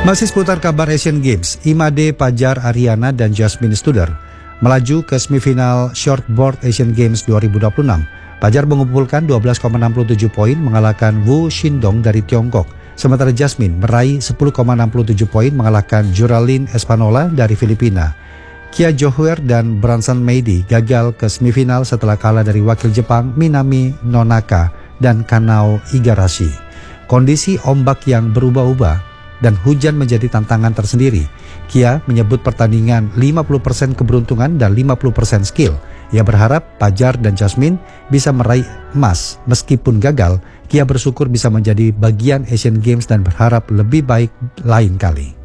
Masih seputar kabar Asian Games, Imade, Pajar, Ariana, dan Jasmine Studer melaju ke semifinal shortboard Asian Games 2026. Pajar mengumpulkan 12,67 poin mengalahkan Wu Shindong dari Tiongkok. Sementara Jasmine meraih 10,67 poin mengalahkan Juralyn Espanola dari Filipina. Kia Johuer dan Branson Meidi gagal ke semifinal setelah kalah dari wakil Jepang Minami Nonaka dan Kanao Igarashi. Kondisi ombak yang berubah-ubah dan hujan menjadi tantangan tersendiri. Kia menyebut pertandingan 50% keberuntungan dan 50% skill. Ia berharap Pajar dan Jasmine bisa meraih emas. Meskipun gagal, Kia bersyukur bisa menjadi bagian Asian Games dan berharap lebih baik lain kali.